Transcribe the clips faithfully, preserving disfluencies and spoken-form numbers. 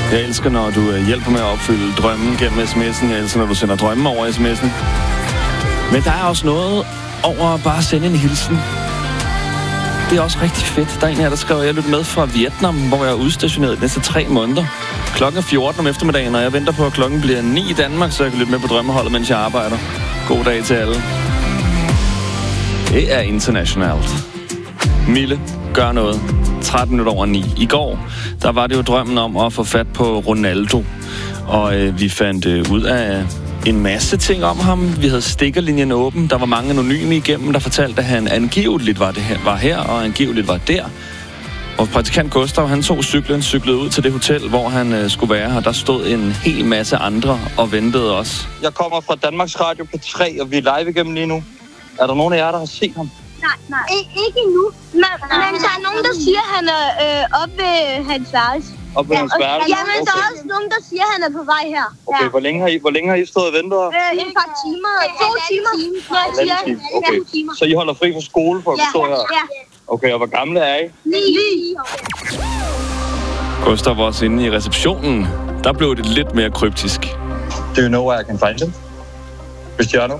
Jeg elsker, når du hjælper med at opfylde drømmen gennem sms'en. Jeg elsker, når du sender drømmen over sms'en. Men der er også noget over at bare sende en hilsen. Det er også rigtig fedt. Der er en her, der skrev, at jeg lytter med fra Vietnam, hvor jeg er udstationeret de næste tre måneder. Klokken er fjorten om eftermiddagen, og jeg venter på, at klokken bliver ni i Danmark, så jeg kan lytte med på drømmeholdet, mens jeg arbejder. God dag til alle. Det er internationalt. Mille, gør noget. tretten minutter over ni. I går, der var det jo drømmen om at få fat på Ronaldo. Og øh, vi fandt øh, ud af en masse ting om ham. Vi havde stikkerlinjen åben. Der var mange anonyme igennem, der fortalte, at han angiveligt var, det her, var her, og angiveligt var der. Og praktikant Gustav, han tog cyklen, cyklede ud til det hotel, hvor han øh, skulle være her. Der stod en hel masse andre og ventede også. Jeg kommer fra Danmarks Radio P tre, og vi er live igennem lige nu. Er der nogen af jer, der har set ham? Nej, nej. I- ikke endnu. Men, men der er nogen, der siger, at han er øh, oppe ved hans værelse. Oppe ved hans værelse? Ja, men der er også nogen, der siger, at han er på vej her. Okay, Ja. hvor længe har I, hvor længe har I stået og ventet her? Øh, et par timer. To timer. Når jeg siger, Halvanden time. Okay. Så I holder fri fra skole for at Ja, stå her? ja. Okay, og hvor gamle er I? Ni. Gustav var også inde i receptionen. Der blev det lidt mere kryptisk. Do you know where I can find him? Cristiano?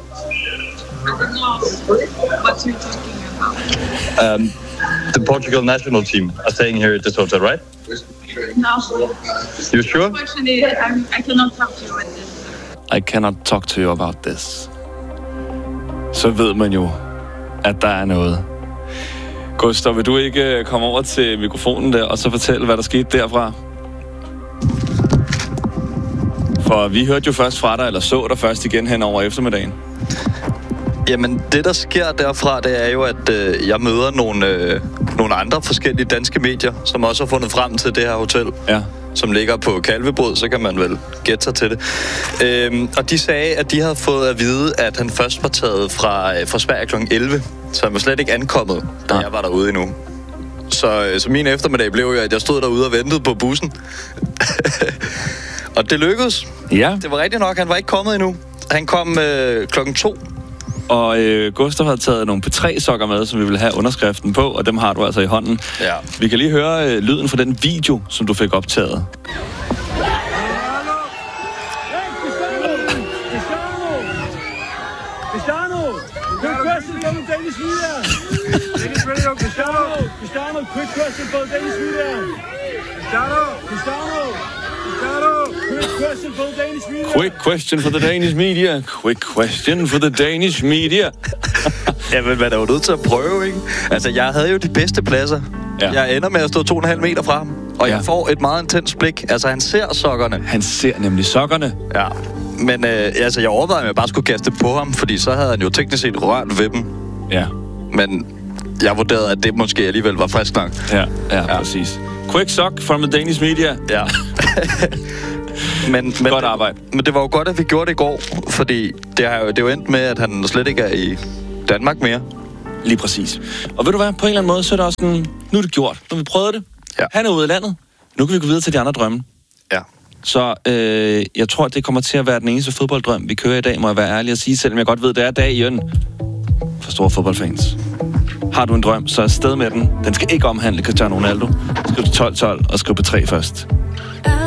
What are you talking about? Um, the Portugal national team are staying here at this hotel, right? No. You sure? Unfortunately, I'm, I cannot talk to you about this. I cannot talk to you about this. Så ved man jo, at der er noget. Gustav, vil du ikke komme over til mikrofonen der, og så fortælle, hvad der skete derfra? For vi hørte jo først fra dig, eller så dig først igen hen over eftermiddagen. Jamen, det der sker derfra, det er jo, at øh, jeg møder nogle, øh, nogle andre forskellige danske medier, som også har fundet frem til det her hotel, ja. som ligger på Kalvebrud, så kan man vel gætte sig til det. Øhm, og de sagde, at de havde fået at vide, at han først var taget fra, øh, fra Sverige klokken elleve, så han var slet ikke ankommet, da ja. jeg var derude endnu. Så, øh, så min eftermiddag blev jo, at jeg stod derude og ventede på bussen. Og det lykkedes. Ja. Det var rigtigt nok, han var ikke kommet endnu. Han kom øh, klokken to. Og øh, Gustav havde taget nogle P tre sokker med, som vi vil have underskriften på, og dem har du altså i hånden. Ja. Vi kan lige høre øh, lyden fra den video, som du fik optaget. Cristiano! Quick question from the Danish media! Danish radio, Cristiano! Cristiano, quick question from the Danish media! Cristiano! Cristiano! Cristiano! Quick question from the Danish media! Quick question for the Danish media. Quick question for the Danish media. Jamen, man er jo nødt til at prøve, ikke? Altså, jeg havde jo de bedste pladser. Ja. Jeg ender med at stå to og en halv meter fra ham. Og ja. jeg får et meget intens blik. Altså, han ser sokkerne. Han ser nemlig sokkerne. Ja. Men øh, altså, jeg overvejede, at jeg bare skulle kaste på ham, fordi så havde han jo teknisk set rørt ved dem. Ja. Men jeg vurderede, at det måske alligevel var frisk nok. Ja, ja, ja. Præcis. Quick sock from the Danish media. Ja. men, men, godt arbejde. Men det var jo godt, at vi gjorde det i går, fordi det er jo, det er jo endt med, at han slet ikke er i Danmark mere. Lige præcis. Og ved du hvad, på en eller anden måde, så er det også sådan, nu er det gjort. Nu har vi prøvet det. Ja. Han er ude af landet. Nu kan vi gå videre til de andre drømme. Ja. Så øh, jeg tror, at det kommer til at være den eneste fodbolddrøm, vi kører i dag, må jeg være ærlig at sige, selvom jeg godt ved, det er dag i øen for store fodboldfans. Har du en drøm, så er afsted med den. Den skal ikke omhandle Cristiano Ronaldo. Skriv til tolv tolv og skriv på tre først.